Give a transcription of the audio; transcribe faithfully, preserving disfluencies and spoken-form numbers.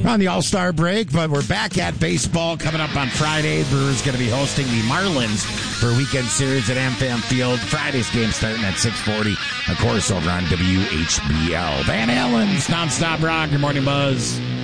We're on the All-Star break, but we're back at baseball coming up on Friday. Brewers going to be hosting the Marlins for a weekend series at AmFam Field. Friday's game starting at six forty, of course, over on W H B L. Van Halen's Nonstop Rock, your morning buzz.